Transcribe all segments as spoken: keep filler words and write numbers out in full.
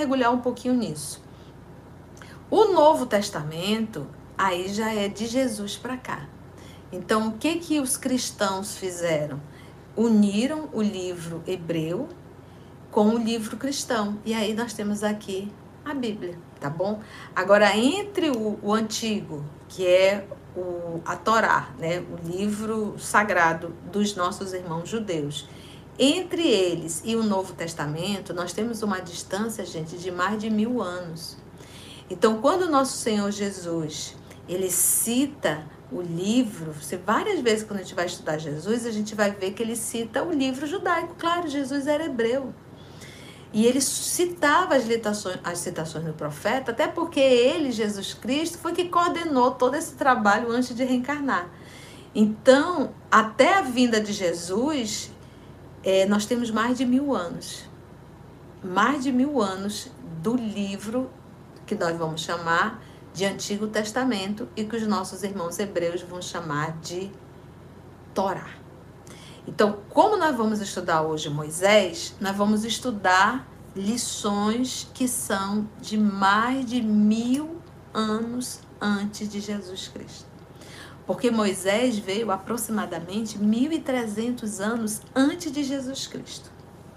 mergulhar um pouquinho nisso. O Novo Testamento, aí já é de Jesus para cá. Então, o que que os cristãos fizeram? Uniram o livro hebreu com o livro cristão. E aí nós temos aqui a Bíblia, tá bom? Agora, entre o, o antigo, que é o, a Torá, né, o livro sagrado dos nossos irmãos judeus, entre eles e o Novo Testamento, nós temos uma distância, gente, de mais de mil anos. Então, quando o nosso Senhor Jesus, ele cita o livro, se várias vezes quando a gente vai estudar Jesus, a gente vai ver que ele cita o livro judaico. Claro, Jesus era hebreu. E ele citava as citações, as citações do profeta, até porque ele, Jesus Cristo, foi que coordenou todo esse trabalho antes de reencarnar. Então, até a vinda de Jesus, é, nós temos mais de mil anos. Mais de mil anos do livro que nós vamos chamar de Antigo Testamento e que os nossos irmãos hebreus vão chamar de Torá. Então, como nós vamos estudar hoje Moisés, nós vamos estudar lições que são de mais de mil anos antes de Jesus Cristo. Porque Moisés veio aproximadamente mil e trezentos anos antes de Jesus Cristo.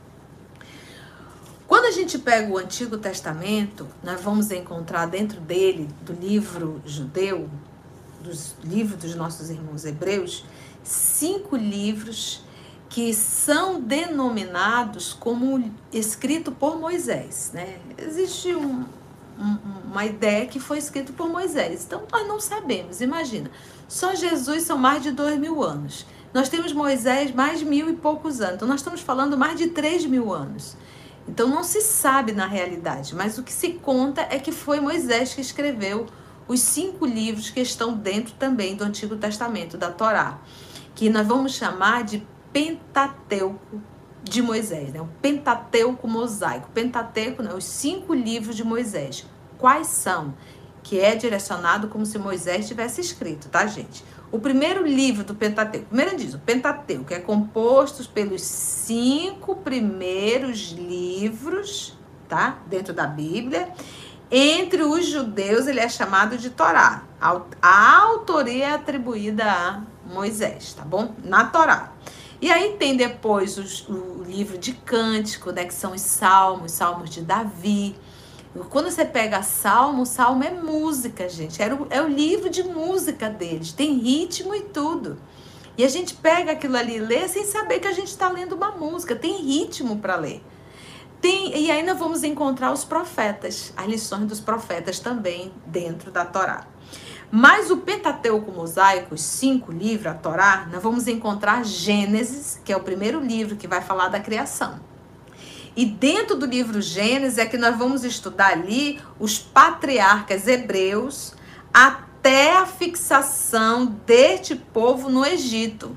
Quando a gente pega o Antigo Testamento, nós vamos encontrar dentro dele, do livro judeu, dos livros dos nossos irmãos hebreus, cinco livros que são denominados como escrito por Moisés, né? Existe um, um, uma ideia que foi escrito por Moisés, então nós não sabemos. Imagina, só Jesus são mais de dois mil anos, nós temos Moisés mais de mil e poucos anos, então nós estamos falando mais de três mil anos. Então não se sabe na realidade, mas o que se conta é que foi Moisés que escreveu os cinco livros que estão dentro também do Antigo Testamento, da Torá, que nós vamos chamar de Pentateuco de Moisés, né? O Pentateuco mosaico. Pentateuco, né? Os cinco livros de Moisés. Quais são? Que é direcionado como se Moisés tivesse escrito, tá, gente? O primeiro livro do Pentateuco, primeiro diz, o Pentateuco é composto pelos cinco primeiros livros, tá? Dentro da Bíblia. Entre os judeus, ele é chamado de Torá. A autoria é atribuída a Moisés, tá bom? Na Torá. E aí tem depois os, o livro de Cântico, né? Que são os salmos, salmos de Davi. Quando você pega Salmo, Salmo é música, gente. É o, é o livro de música deles. Tem ritmo e tudo. E a gente pega aquilo ali e lê sem saber que a gente está lendo uma música. Tem ritmo para ler. Tem, e aí nós vamos encontrar os profetas, as lições dos profetas também dentro da Torá. Mas o Pentateuco mosaico, os cinco livros, a Torá, nós vamos encontrar Gênesis, que é o primeiro livro que vai falar da criação. E dentro do livro Gênesis é que nós vamos estudar ali os patriarcas hebreus até a fixação deste povo no Egito.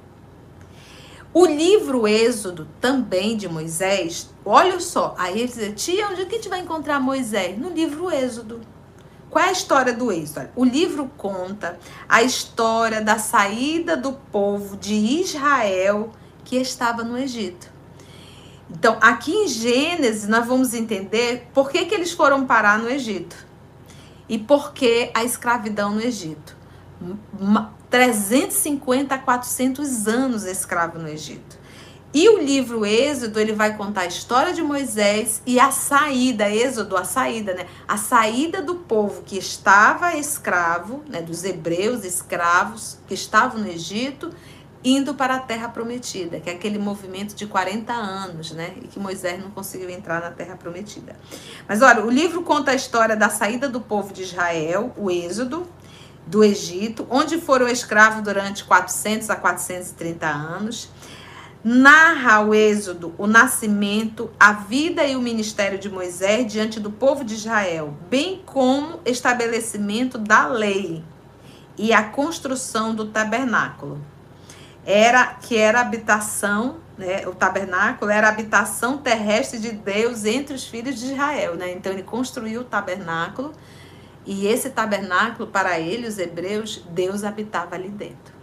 O livro Êxodo, também de Moisés, olha só, aí ele diz, tia, onde é que a gente vai encontrar Moisés? No livro Êxodo. Qual é a história do Êxodo? O livro conta a história da saída do povo de Israel que estava no Egito. Então, aqui em Gênesis, nós vamos entender por que, que eles foram parar no Egito. E por que a escravidão no Egito. trezentos e cinquenta a quatrocentos anos escravo no Egito. E o livro Êxodo, ele vai contar a história de Moisés e a saída, Êxodo, a saída, né? A saída do povo que estava escravo, né? Dos hebreus escravos que estavam no Egito, indo para a Terra Prometida, que é aquele movimento de quarenta anos, né? E que Moisés não conseguiu entrar na Terra Prometida. Mas olha, o livro conta a história da saída do povo de Israel, o Êxodo, do Egito, onde foram escravos durante quatrocentos a quatrocentos e trinta anos. Narra o Êxodo, o nascimento, a vida e o ministério de Moisés diante do povo de Israel, bem como estabelecimento da lei e a construção do tabernáculo. Era, que era a habitação, né, o tabernáculo era a habitação terrestre de Deus entre os filhos de Israel, né? Então ele construiu o tabernáculo e esse tabernáculo, para ele, os hebreus, Deus habitava ali dentro.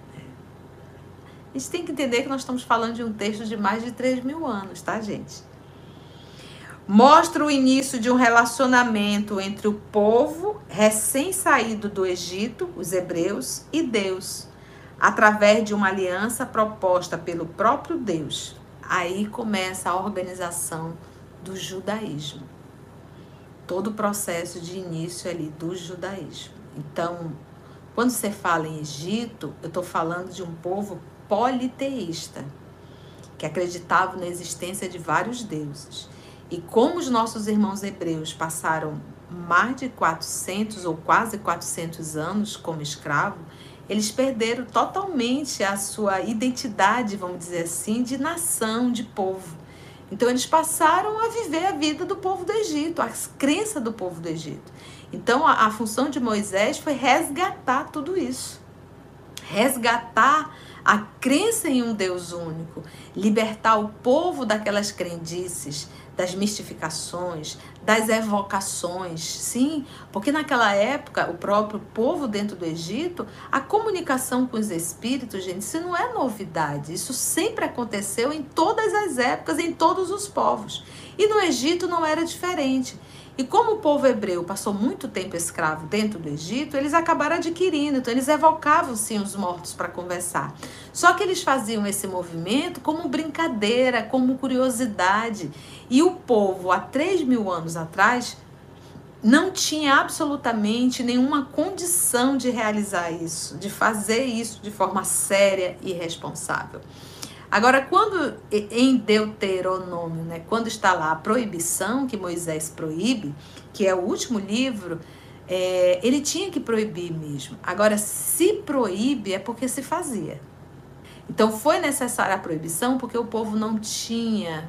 A gente tem que entender que nós estamos falando de um texto de mais de três mil anos, tá, gente? Mostra o início de um relacionamento entre o povo recém-saído do Egito, os hebreus, e Deus, através de uma aliança proposta pelo próprio Deus. Aí começa a organização do judaísmo. Todo o processo de início ali do judaísmo. Então, quando você fala em Egito, eu estou falando de um povo politeísta, que acreditava na existência de vários deuses. E como os nossos irmãos hebreus passaram mais de quatrocentos ou quase quatrocentos anos como escravo, eles perderam totalmente a sua identidade, vamos dizer assim, de nação, de povo. Então eles passaram a viver a vida do povo do Egito, as crenças do povo do Egito. Então a, a função de Moisés foi resgatar tudo isso. Resgatar a crença em um Deus único, libertar o povo daquelas crendices, das mistificações, das evocações, sim, porque naquela época, o próprio povo dentro do Egito, a comunicação com os espíritos, gente, isso não é novidade, isso sempre aconteceu em todas as épocas, em todos os povos, e no Egito não era diferente. E como o povo hebreu passou muito tempo escravo dentro do Egito, eles acabaram adquirindo, então eles evocavam sim os mortos para conversar. Só que eles faziam esse movimento como brincadeira, como curiosidade. E o povo, há três mil anos atrás, não tinha absolutamente nenhuma condição de realizar isso, de fazer isso de forma séria e responsável. Agora, quando em Deuteronômio, né, quando está lá a proibição que Moisés proíbe, que é o último livro, é, ele tinha que proibir mesmo. Agora, se proíbe é porque se fazia. Então, foi necessária a proibição porque o povo não tinha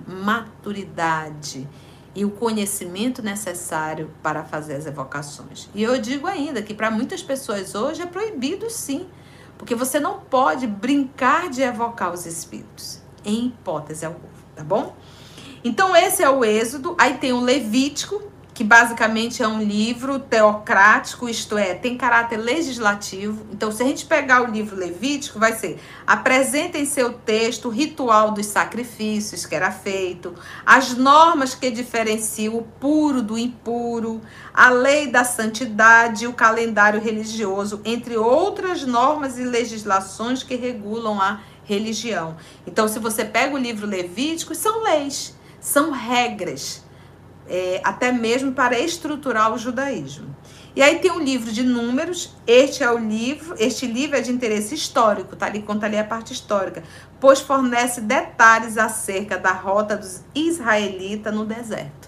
maturidade e o conhecimento necessário para fazer as evocações. E eu digo ainda que para muitas pessoas hoje é proibido sim, porque você não pode brincar de evocar os espíritos, em hipótese alguma, tá bom? Então esse é o Êxodo, aí tem o Levítico, que basicamente é um livro teocrático, isto é, tem caráter legislativo. Então se a gente pegar o livro Levítico, vai ser: apresenta em seu texto o ritual dos sacrifícios que era feito, as normas que diferenciam o puro do impuro, a lei da santidade, o calendário religioso, entre outras normas e legislações que regulam a religião. Então se você pega o livro Levítico, são leis, são regras, É, até mesmo para estruturar o judaísmo. E aí tem o livro de Números. Este é o livro, este livro é de interesse histórico, tá ali, conta ali a parte histórica, pois fornece detalhes acerca da rota dos israelitas no deserto.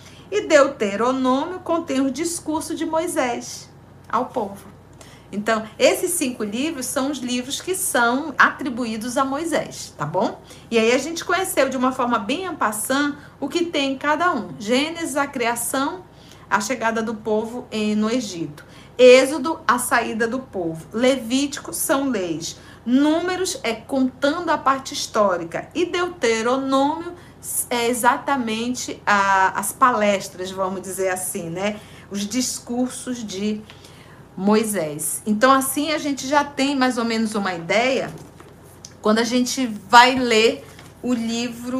E Deuteronômio contém o discurso de Moisés ao povo. Então, esses cinco livros são os livros que são atribuídos a Moisés, tá bom? E aí a gente conheceu de uma forma bem en passant o que tem em cada um. Gênesis, a criação, a chegada do povo em, no Egito. Êxodo, a saída do povo. Levítico são leis. Números é contando a parte histórica. E Deuteronômio é exatamente a, as palestras, vamos dizer assim, né? Os discursos de Moisés. Então assim a gente já tem mais ou menos uma ideia quando a gente vai ler o livro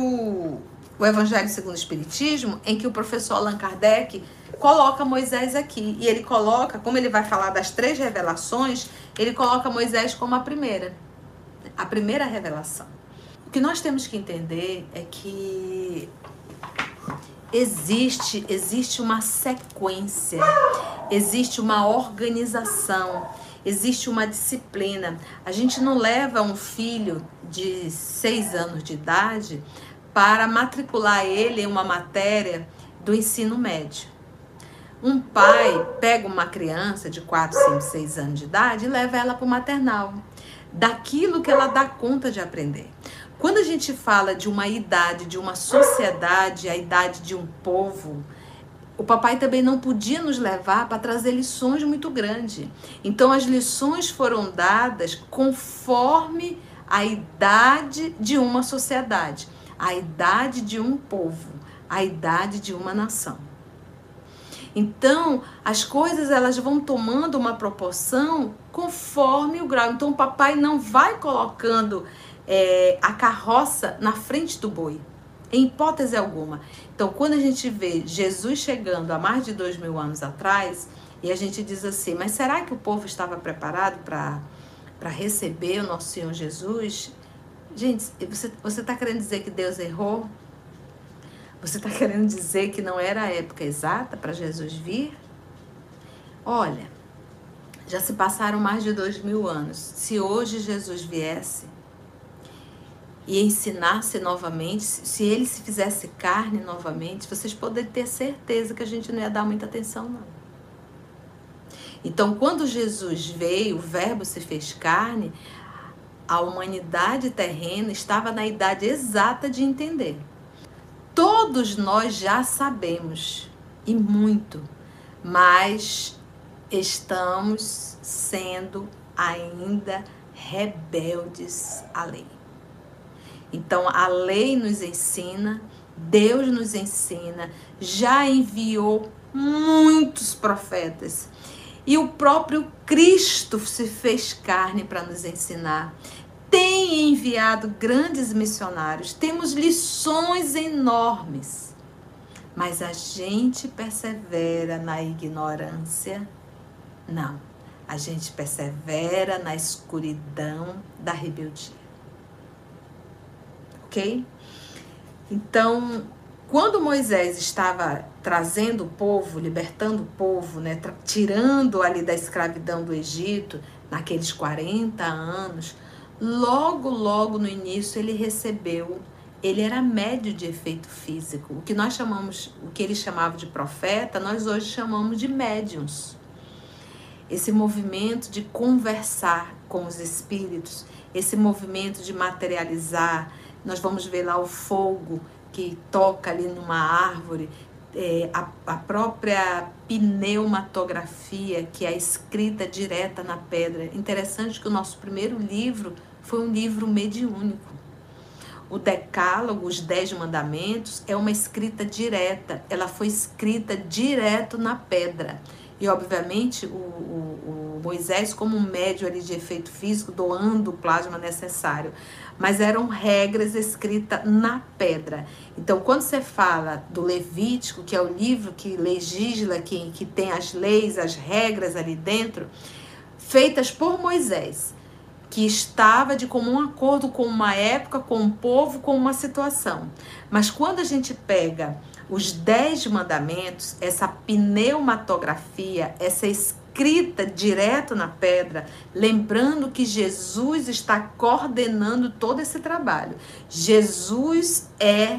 O Evangelho segundo o Espiritismo, em que o professor Allan Kardec coloca Moisés aqui. E ele coloca, como ele vai falar das três revelações, ele coloca Moisés como a primeira. A primeira revelação. O que nós temos que entender é que Existe, existe uma sequência, existe uma organização, existe uma disciplina. A gente não leva um filho de seis anos de idade para matricular ele em uma matéria do ensino médio. Um pai pega uma criança de quatro, cinco, seis anos de idade e leva ela para o maternal, daquilo que ela dá conta de aprender. Quando a gente fala de uma idade, de uma sociedade, a idade de um povo, o papai também não podia nos levar para trazer lições muito grandes. Então as lições foram dadas conforme a idade de uma sociedade, a idade de um povo, a idade de uma nação. Então, as coisas elas vão tomando uma proporção conforme o grau. Então, o papai não vai colocando é, a carroça na frente do boi. Em hipótese alguma. Então, quando a gente vê Jesus chegando há mais de dois mil anos atrás, e a gente diz assim, mas será que o povo estava preparado para para receber o nosso Senhor Jesus? Gente, você está querendo dizer que Deus errou? Você está querendo dizer que não era a época exata para Jesus vir? Olha, já se passaram mais de dois mil anos. Se hoje Jesus viesse e ensinasse novamente, se ele se fizesse carne novamente, vocês podem ter certeza que a gente não ia dar muita atenção, não. Então, quando Jesus veio, o verbo se fez carne, a humanidade terrena estava na idade exata de entender. Todos nós já sabemos, e muito, mas estamos sendo ainda rebeldes à lei. Então, a lei nos ensina, Deus nos ensina, já enviou muitos profetas. E o próprio Cristo se fez carne para nos ensinar. Tem enviado grandes missionários, temos lições enormes. Mas a gente persevera na ignorância? Não. A gente persevera na escuridão da rebeldia. Ok? Então, quando Moisés estava trazendo o povo, libertando o povo, né, tirando ali da escravidão do Egito, naqueles quarenta anos, logo, logo no início ele recebeu, ele era médio de efeito físico. O que nós chamamos, o que eles chamavam de profeta, nós hoje chamamos de médiuns. Esse movimento de conversar com os espíritos, esse movimento de materializar, nós vamos ver lá o fogo que toca ali numa árvore, é, a, a própria pneumatografia, que é a escrita direta na pedra. Interessante que o nosso primeiro livro foi um livro mediúnico. O Decálogo, os Dez Mandamentos, é uma escrita direta, ela foi escrita direto na pedra. E, obviamente, o, o, o Moisés, como um médium ali de efeito físico, doando o plasma necessário. Mas eram regras escritas na pedra. Então, quando você fala do Levítico, que é o livro que legisla, que, que tem as leis, as regras ali dentro, feitas por Moisés, que estava de comum acordo com uma época, com um povo, com uma situação. Mas quando a gente pega os Dez Mandamentos, essa pneumatografia, essa escrita direto na pedra, lembrando que Jesus está coordenando todo esse trabalho. Jesus é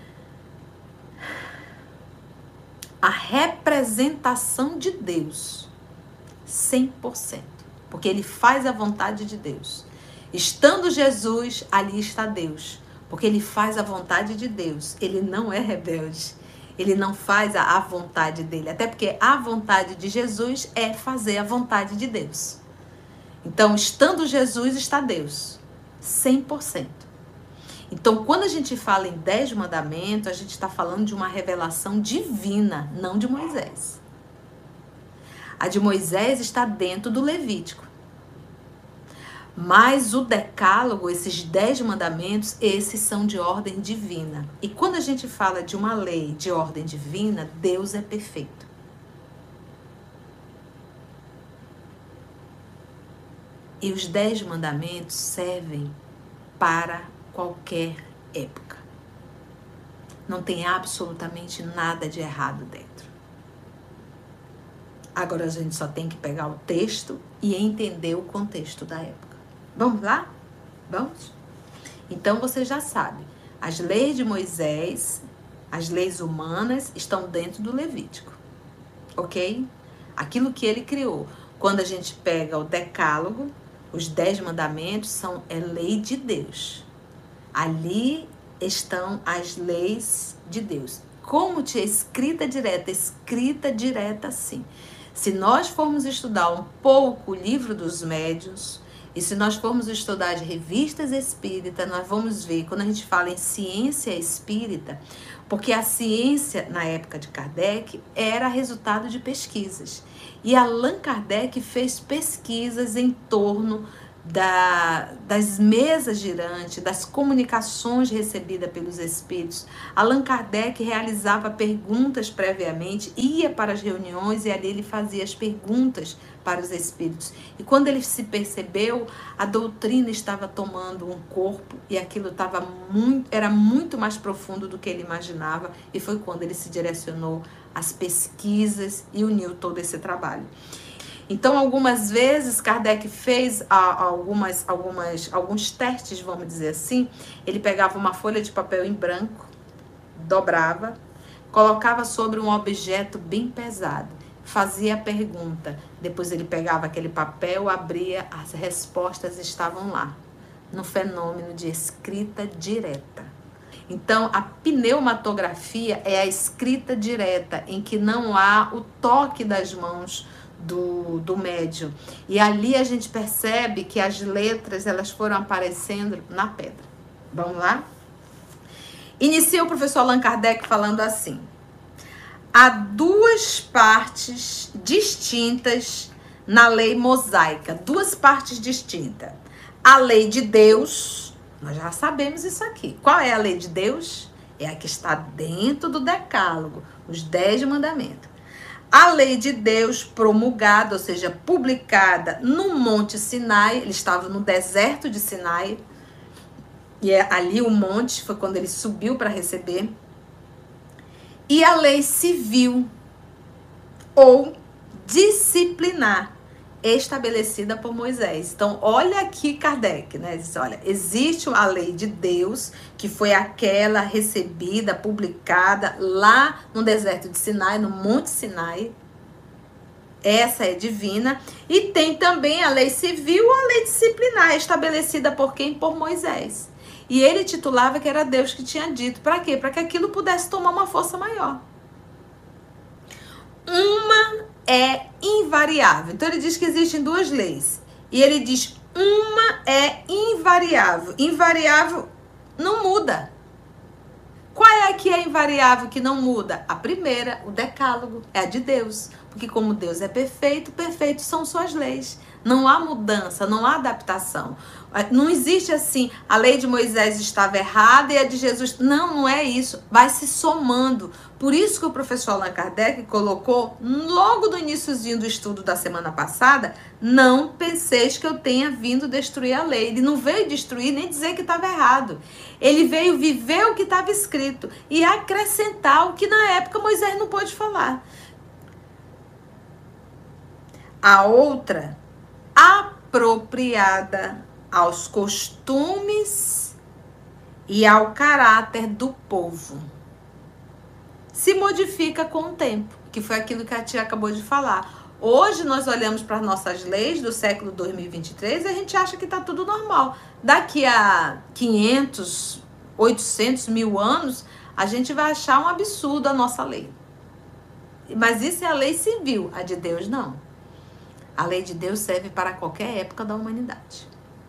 a representação de Deus, cem por cento. Porque ele faz a vontade de Deus. Estando Jesus, ali está Deus. Porque ele faz a vontade de Deus. Ele não é rebelde. Ele não faz a, a vontade dele. Até porque a vontade de Jesus é fazer a vontade de Deus. Então, estando Jesus, está Deus. cem por cento. Então, quando a gente fala em Dez Mandamentos, a gente está falando de uma revelação divina, não de Moisés. A de Moisés está dentro do Levítico. Mas o Decálogo, esses Dez Mandamentos, esses são de ordem divina. E quando a gente fala de uma lei de ordem divina, Deus é perfeito. E os Dez Mandamentos servem para qualquer época. Não tem absolutamente nada de errado dentro. Agora a gente só tem que pegar o texto e entender o contexto da época. Vamos lá? Vamos? Então você já sabe, as leis de Moisés, as leis humanas estão dentro do Levítico, ok? Aquilo que ele criou. Quando a gente pega o Decálogo, os Dez Mandamentos são é lei de Deus. Ali estão as leis de Deus. Como tinha escrita direta, escrita direta sim. Se nós formos estudar um pouco o livro dos médiuns, e se nós formos estudar as revistas espíritas, nós vamos ver, quando a gente fala em ciência espírita, porque a ciência, na época de Kardec, era resultado de pesquisas. E Allan Kardec fez pesquisas em torno da, das mesas girantes, das comunicações recebidas pelos espíritos. Allan Kardec realizava perguntas previamente, ia para as reuniões e ali ele fazia as perguntas para os espíritos. E quando ele se percebeu, a doutrina estava tomando um corpo e aquilo estava muito, era muito mais profundo do que ele imaginava, e foi quando ele se direcionou às pesquisas e uniu todo esse trabalho. Então, algumas vezes, Kardec fez algumas, algumas, alguns testes, vamos dizer assim. Ele pegava uma folha de papel em branco, dobrava, colocava sobre um objeto bem pesado, fazia a pergunta. Depois ele pegava aquele papel, abria, as respostas estavam lá, no fenômeno de escrita direta. Então, a pneumatografia é a escrita direta, em que não há o toque das mãos do, do médium. E ali a gente percebe que as letras, elas foram aparecendo na pedra. Vamos lá? Inicia o professor Allan Kardec falando assim: há duas partes distintas na lei mosaica, duas partes distintas. A lei de Deus, nós já sabemos isso aqui. Qual é a lei de Deus? É a que está dentro do decálogo, os dez mandamentos. A lei de Deus promulgada, ou seja, publicada no Monte Sinai. Ele estava no deserto de Sinai, e é ali o monte, foi quando ele subiu para receber. E a lei civil ou disciplinar, estabelecida por Moisés. Então, olha aqui Kardec, né? Diz, olha, existe a lei de Deus, que foi aquela recebida, publicada lá no deserto de Sinai, no Monte Sinai. Essa é divina. E tem também a lei civil ou a lei disciplinar, estabelecida por quem? Por Moisés. E ele titulava que era Deus que tinha dito. Para quê? Para que aquilo pudesse tomar uma força maior. Uma é invariável. Então ele diz que existem duas leis. E ele diz, uma é invariável. Invariável não muda. Qual é a que é invariável, que não muda? A primeira, o decálogo, é a de Deus. Porque como Deus é perfeito, perfeitos são suas leis. Não há mudança, não há adaptação. Não existe assim, a lei de Moisés estava errada e a de Jesus... Não, não é isso. Vai se somando. Por isso que o professor Allan Kardec colocou, logo no iniciozinho do estudo da semana passada, não penseis que eu tenha vindo destruir a lei. Ele não veio destruir nem dizer que estava errado. Ele veio viver o que estava escrito e acrescentar o que na época Moisés não pôde falar. A outra, apropriada aos costumes e ao caráter do povo, se modifica com o tempo, que foi aquilo que a tia acabou de falar. Hoje nós olhamos para as nossas leis do século dois mil e vinte e três e a gente acha que está tudo normal. Daqui a quinhentos, oitocentos, mil anos, a gente vai achar um absurdo a nossa lei. Mas isso é a lei civil, a de Deus não. A lei de Deus serve para qualquer época da humanidade.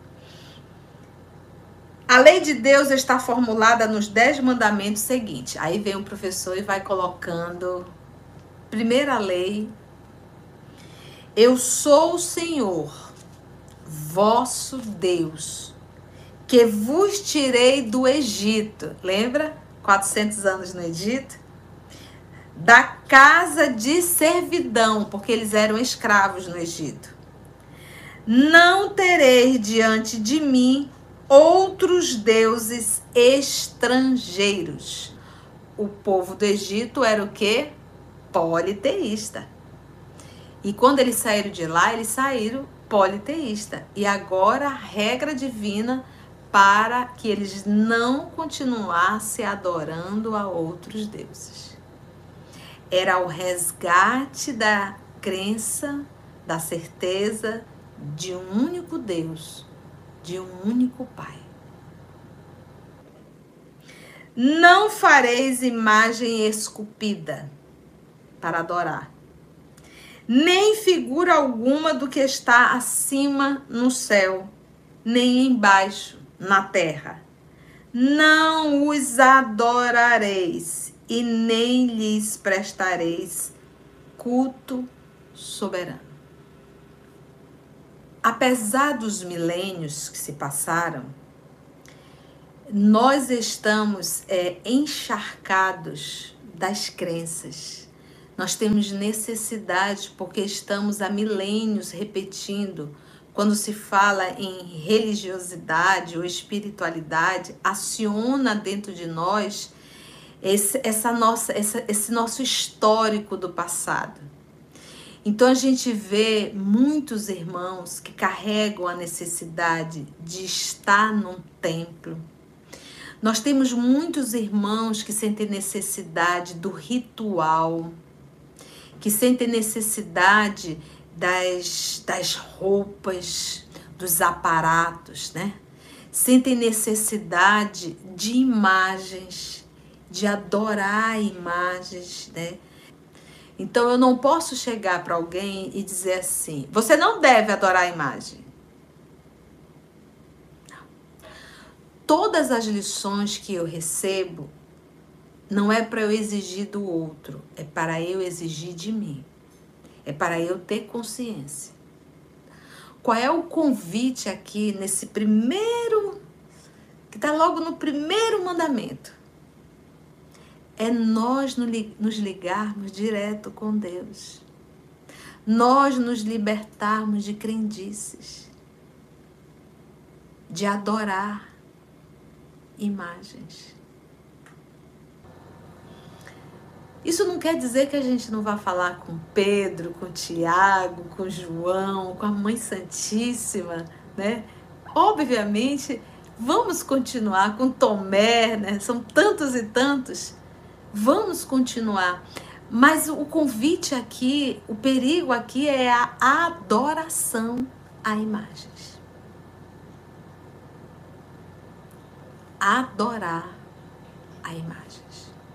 A lei de Deus está formulada nos dez mandamentos seguintes. Aí vem o professor e vai colocando. Primeira lei. Eu sou o Senhor, vosso Deus, que vos tirei do Egito. Lembra? quatrocentos anos no Egito. Da casa de servidão, porque eles eram escravos no Egito. Não tereis diante de mim outros deuses estrangeiros. O povo do Egito era o quê? Politeísta. E quando eles saíram de lá, eles saíram politeísta. E agora a regra divina para que eles não continuassem adorando a outros deuses. Era o resgate da crença, da certeza de um único Deus, de um único Pai. Não fareis imagem esculpida para adorar, nem figura alguma do que está acima no céu, nem embaixo na terra. Não os adorareis e nem lhes prestareis culto soberano. apesar dos milênios que se passaram, nós estamos é, encharcados das crenças. Nós temos necessidade, porque estamos há milênios repetindo. Quando se fala em religiosidade ou espiritualidade, aciona dentro de nós esse, essa nossa, essa, esse nosso histórico do passado. Então a gente vê muitos irmãos que carregam a necessidade de estar num templo. Nós temos muitos irmãos que sentem necessidade do ritual, que sentem necessidade das, das roupas, dos aparatos, né? Sentem necessidade de imagens, de adorar imagens, né? Então eu não posso chegar para alguém e dizer assim, você não deve adorar a imagem. Não. Todas as lições que eu recebo não é para eu exigir do outro, é para eu exigir de mim. É para eu ter consciência. Qual é o convite aqui nesse primeiro, que está logo no primeiro mandamento? É nós nos ligarmos direto com Deus. Nós nos libertarmos de crendices. De adorar imagens. Isso não quer dizer que a gente não vá falar com Pedro, com Tiago, com João, com a Mãe Santíssima, né? Obviamente, vamos continuar com Tomé, né? São tantos e tantos. Vamos continuar. Mas o convite aqui, o perigo aqui é a adoração a imagens. Adorar a imagens.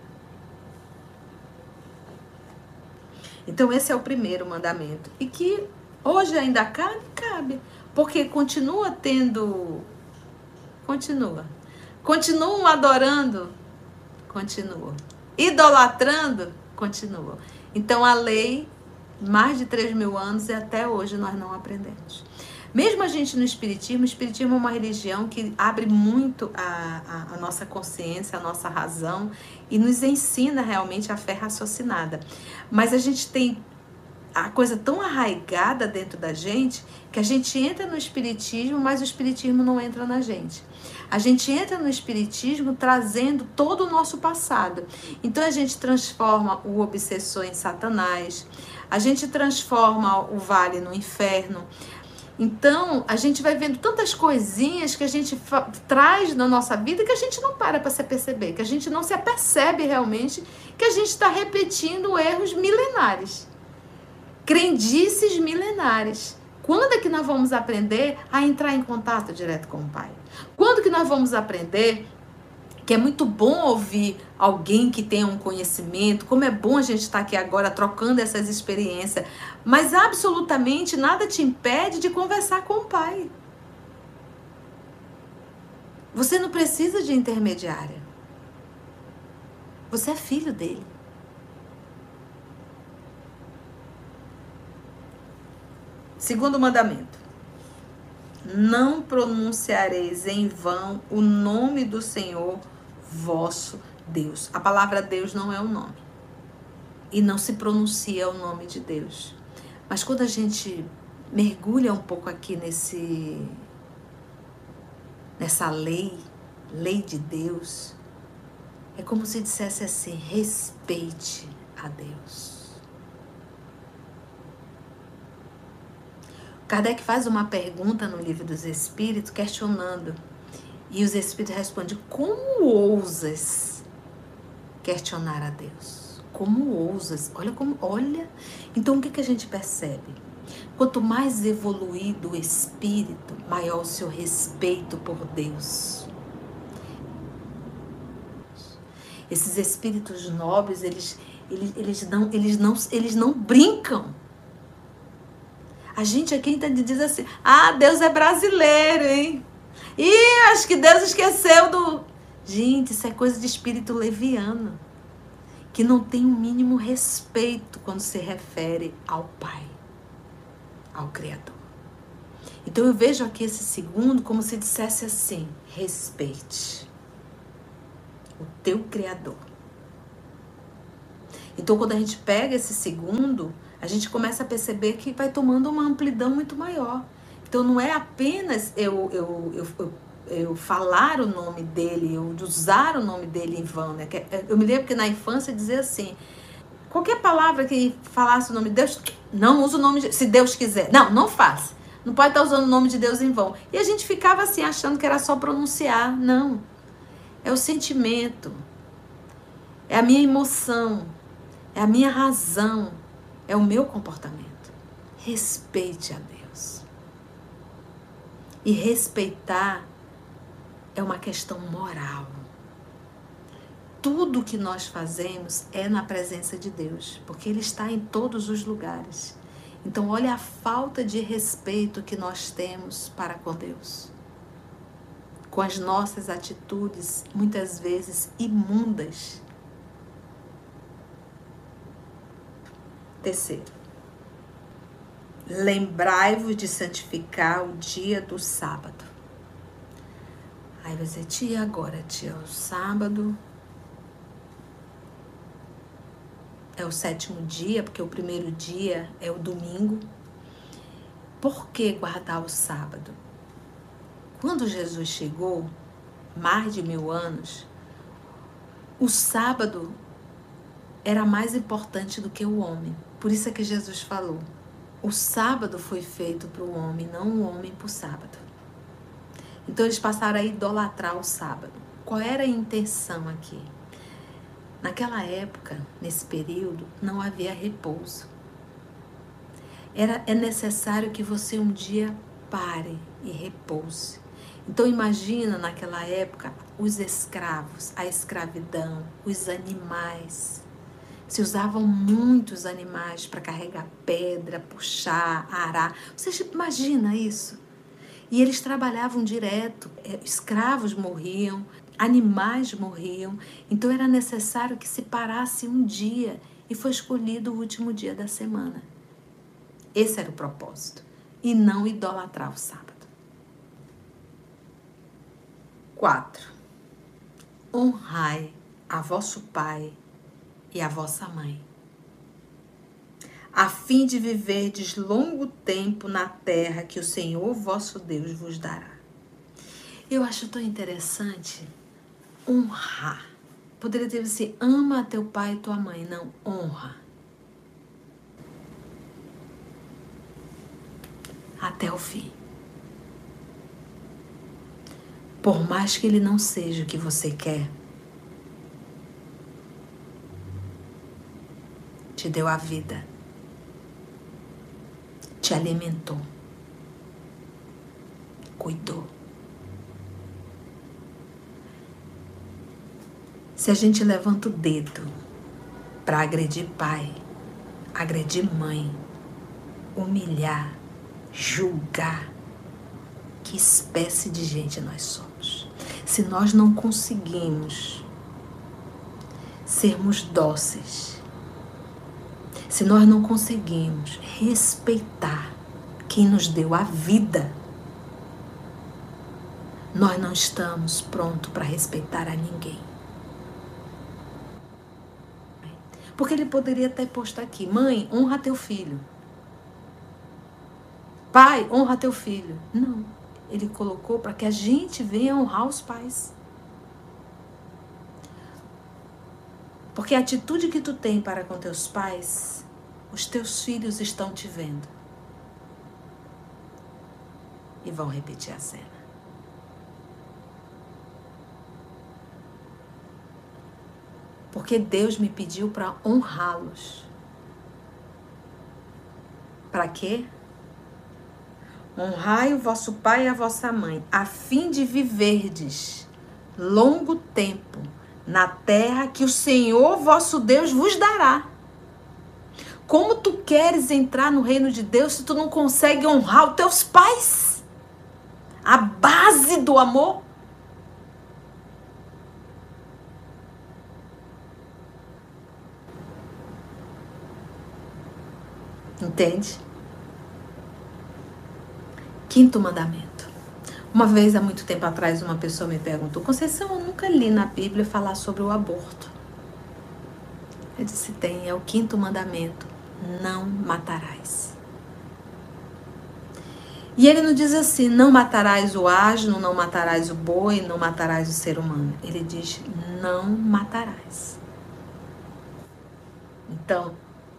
Então esse é o primeiro mandamento. E que hoje ainda cabe, cabe. Porque continua tendo... Continua. Continuam adorando? Continua. Idolatrando? Continua. Então a lei, mais de três mil anos e até hoje nós não aprendemos. Mesmo a gente no Espiritismo, o Espiritismo é uma religião que abre muito a, a, a nossa consciência, a nossa razão e nos ensina realmente a fé raciocinada. Mas a gente tem a coisa tão arraigada dentro da gente que a gente entra no Espiritismo, mas o Espiritismo não entra na gente. A gente entra no Espiritismo trazendo todo o nosso passado. Então a gente transforma o obsessor em Satanás, a gente transforma o vale no inferno. Então, a gente vai vendo tantas coisinhas que a gente traz na nossa vida que a gente não para para se perceber, que a gente não se apercebe realmente que a gente está repetindo erros milenares, crendices milenares. Quando é que nós vamos aprender a entrar em contato direto com o Pai? Quando que nós vamos aprender que é muito bom ouvir alguém que tenha um conhecimento, como é bom a gente estar aqui agora trocando essas experiências, mas absolutamente nada te impede de conversar com o Pai. Você não precisa de intermediária. Você é filho dele. Segundo mandamento. Não pronunciareis em vão o nome do Senhor vosso Deus. A palavra Deus não é um nome. E não se pronuncia o nome de Deus. Mas quando a gente mergulha um pouco aqui nesse, nessa lei, lei de Deus, é como se dissesse assim, respeite a Deus. Kardec faz uma pergunta no Livro dos Espíritos, questionando. E os Espíritos respondem, como ousas questionar a Deus? Como ousas? Olha como, olha. Então o que, que a gente percebe? Quanto mais evoluído o Espírito, maior o seu respeito por Deus. Esses Espíritos nobres, eles, eles, eles, não, eles, não, eles não brincam. A gente aqui diz assim, ah, Deus é brasileiro, hein? Ih, acho que Deus esqueceu do... Gente, isso é coisa de espírito leviano, que não tem o mínimo respeito quando se refere ao Pai, ao Criador. Então eu vejo aqui esse segundo como se dissesse assim: respeite o teu Criador. Então quando a gente pega esse segundo, a gente começa a perceber que vai tomando uma amplidão muito maior. Então não é apenas eu, eu, eu, eu, eu falar o nome dele, eu usar o nome dele em vão, né? Eu me lembro que na infância dizia assim, qualquer palavra que falasse o nome de Deus, não usa o nome de, se Deus quiser. Não, não faça. Não pode estar usando o nome de Deus em vão. E a gente ficava assim, achando que era só pronunciar. Não. É o sentimento. É a minha emoção. É a minha razão. É o meu comportamento. Respeite a Deus. E respeitar é uma questão moral. Tudo que nós fazemos é na presença de Deus, porque Ele está em todos os lugares. Então, olha a falta de respeito que nós temos para com Deus. Com as nossas atitudes, muitas vezes imundas. Terceiro, lembrai-vos de santificar o dia do sábado. Aí você, tia, agora, tia, o sábado é o sétimo dia, porque o primeiro dia é o domingo. Por que guardar o sábado? Quando Jesus chegou, mais de mil anos, o sábado era mais importante do que o homem. Por isso é que Jesus falou, o sábado foi feito para o homem, não o homem para o sábado. Então eles passaram a idolatrar o sábado. Qual era a intenção aqui? Naquela época, nesse período, não havia repouso. Era, é necessário que você um dia pare e repouse. Então imagina naquela época os escravos, a escravidão, os animais. Se usavam muitos animais para carregar pedra, puxar, arar. Você imagina isso? E eles trabalhavam direto, escravos morriam, animais morriam. Então era necessário que se parasse um dia e foi escolhido o último dia da semana. Esse era o propósito. E não idolatrar o sábado. Quatro. Honrai a vosso pai e a vossa mãe, a fim de viverdes longo tempo na terra que o Senhor vosso Deus vos dará. Eu acho tão interessante honrar. Poderia dizer assim, ama teu pai e tua mãe. Não, honra. Até o fim. Por mais que ele não seja o que você quer, te deu a vida, te alimentou, cuidou. Se a gente levanta o dedo para agredir pai, agredir mãe, humilhar, julgar, que espécie de gente nós somos? Se nós não conseguimos sermos dóceis, se nós não conseguimos respeitar quem nos deu a vida, nós não estamos prontos para respeitar a ninguém. Porque ele poderia ter posto aqui, mãe, honra teu filho. Pai, honra teu filho. Não, ele colocou para que a gente venha honrar os pais. Porque a atitude que tu tem para com teus pais, os teus filhos estão te vendo. E vão repetir a cena. Porque Deus me pediu para honrá-los. Para quê? Honrai o vosso pai e a vossa mãe, a fim de viverdes longo tempo na terra que o Senhor vosso Deus vos dará. Como tu queres entrar no reino de Deus se tu não consegue honrar os teus pais? A base do amor. Entende? Quinto mandamento. Uma vez, há muito tempo atrás, uma pessoa me perguntou: Conceição, eu nunca li na Bíblia falar sobre o aborto. Eu disse: tem, é o quinto mandamento: não matarás. E ele não diz assim: não matarás o asno, não matarás o boi, não matarás o ser humano. Ele diz: não matarás. Então,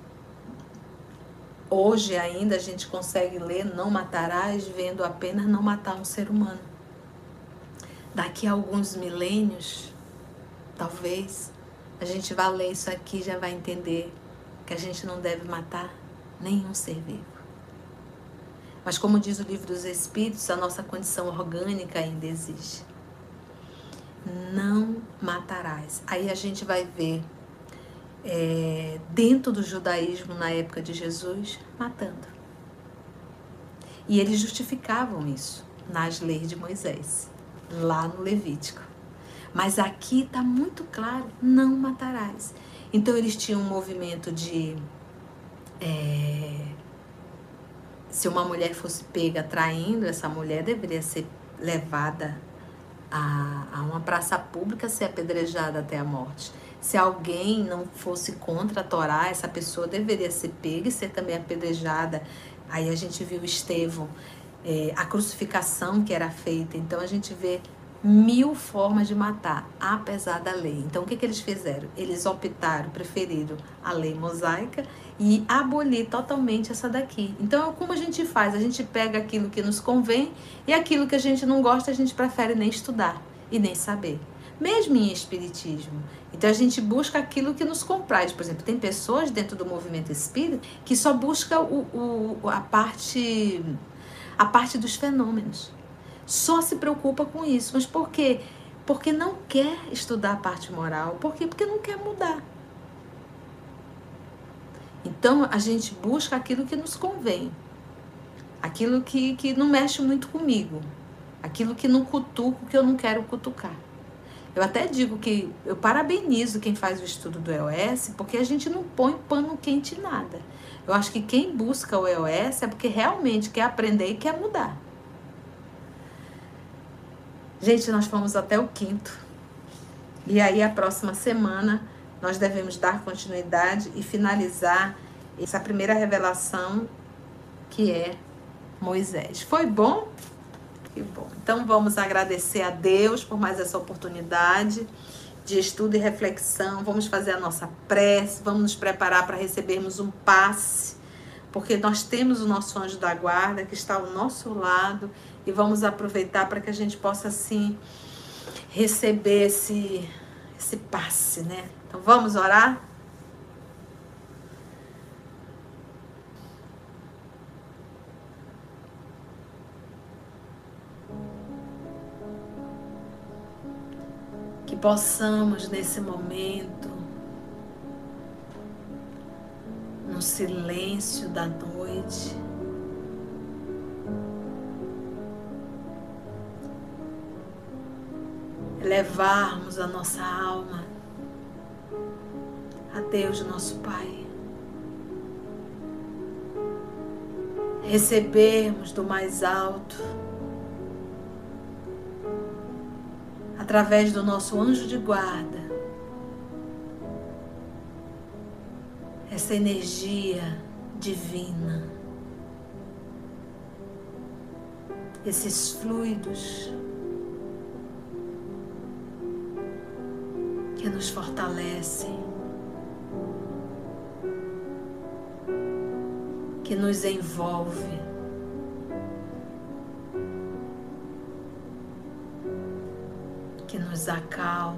hoje ainda a gente consegue ler não matarás vendo apenas não matar um ser humano. Daqui a alguns milênios, talvez, a gente vai ler isso aqui e já vai entender que a gente não deve matar nenhum ser vivo. Mas como diz o livro dos Espíritos, a nossa condição orgânica ainda existe. Não matarás. Aí a gente vai ver É, dentro do judaísmo na época de Jesus, matando. E eles justificavam isso nas leis de Moisés, lá no Levítico. Mas aqui está muito claro: não matarás. Então eles tinham um movimento de é, se uma mulher fosse pega traindo, essa mulher deveria ser levada a, a uma praça pública, ser apedrejada até a morte. Se alguém não fosse contra a Torá, essa pessoa deveria ser pega e ser também apedrejada. Aí a gente viu Estevão, é, a crucificação que era feita. Então a gente vê mil formas de matar, apesar da lei. Então o que, que eles fizeram? Eles optaram, preferiram a lei mosaica e abolir totalmente essa daqui. Então como a gente faz? A gente pega aquilo que nos convém e aquilo que a gente não gosta a gente prefere nem estudar e nem saber. Mesmo em espiritismo. Então a gente busca aquilo que nos compraz. Por exemplo, tem pessoas dentro do movimento espírita que só busca o, o, a, parte, a parte dos fenômenos. Só se preocupa com isso. Mas por quê? Porque não quer estudar a parte moral. Por quê? Porque não quer mudar. Então a gente busca aquilo que nos convém. Aquilo que, que não mexe muito comigo. Aquilo que não cutuco, que eu não quero cutucar. Eu até digo que eu parabenizo quem faz o estudo do E O S, porque a gente não põe pano quente em nada. Eu acho que quem busca o E O S é porque realmente quer aprender e quer mudar. Gente, nós fomos até o quinto. E aí a próxima semana nós devemos dar continuidade e finalizar essa primeira revelação que é Moisés. Foi bom? Que bom. Então vamos agradecer a Deus por mais essa oportunidade de estudo e reflexão. Vamos fazer a nossa prece, vamos nos preparar para recebermos um passe, porque nós temos o nosso anjo da guarda que está ao nosso lado e vamos aproveitar para que a gente possa assim receber esse, esse passe, né? Então vamos orar? Que possamos nesse momento, no silêncio da noite, elevarmos a nossa alma a Deus, nosso Pai, recebermos do mais alto, através do nosso anjo de guarda, essa energia divina, esses fluidos que nos fortalecem, que nos envolve, que nos acalma,